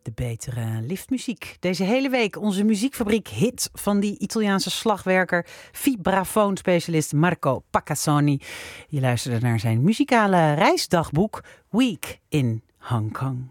de betere liftmuziek. Deze hele week onze muziekfabriek hit van die Italiaanse slagwerker, vibrafoonspecialist Marco Paccassoni. Je luisterde naar zijn muzikale reisdagboek Week in Hong Kong.